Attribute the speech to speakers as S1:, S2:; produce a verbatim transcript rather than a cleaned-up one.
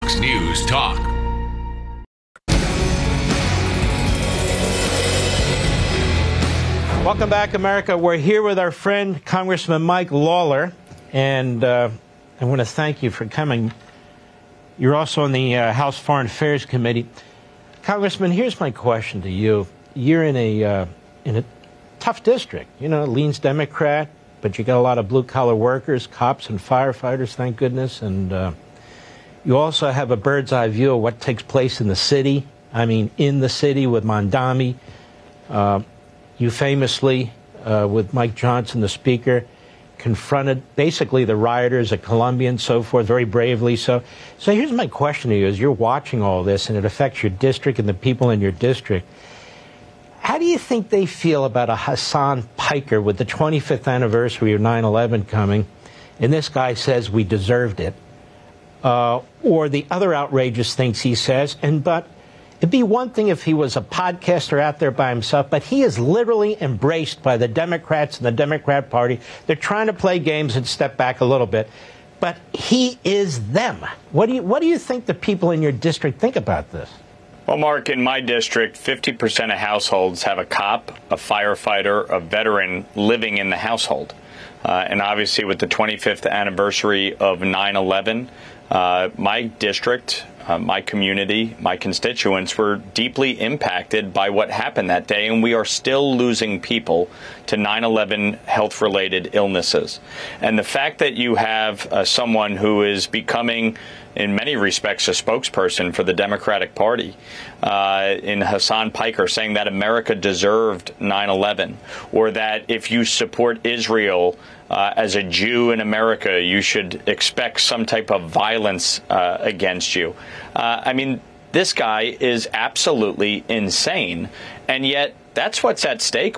S1: News Talk.
S2: Welcome back, America. We're here with our friend, Congressman Mike Lawler, and uh, I want to thank you for coming. You're also on the uh, House Foreign Affairs Committee. Congressman, here's my question to you. You're in a, uh, in a tough district. You know, leans Democrat, but you got a lot of blue-collar workers, cops and firefighters, thank goodness, and uh, you also have a bird's-eye view of what takes place in the city. I mean, in the city with Mondami. Uh, you famously, uh, with Mike Johnson, the Speaker, confronted basically the rioters at Columbia and so forth, very bravely. So, so here's my question to you. As you're watching all this and it affects your district and the people in your district, how do you think they feel about a Hasan Piker with the twenty-fifth anniversary of nine eleven coming, and this guy says we deserved it? Uh, or the other outrageous things he says, and but it'd be one thing if he was a podcaster out there by himself, but he is literally embraced by the Democrats and the Democrat Party. They're trying to play games and step back a little bit, but he is them. What do you, what do you think the people in your district think about this?
S3: Well, Mark, in my district, fifty percent of households have a cop, a firefighter, a veteran living in the household. Uh, and obviously with the twenty-fifth anniversary of nine eleven, uh, my district, uh, my community, my constituents were deeply impacted by what happened that day, and we are still losing people to nine eleven health-related illnesses. And the fact that you have uh, someone who is becoming, in many respects, a spokesperson for the Democratic Party, uh, in Hasan Piker, saying that America deserved nine eleven, or that if you support Israel uh, as a Jew in America, you should expect some type of violence uh, against you. Uh, I mean, this guy is absolutely insane, and yet that's what's at stake.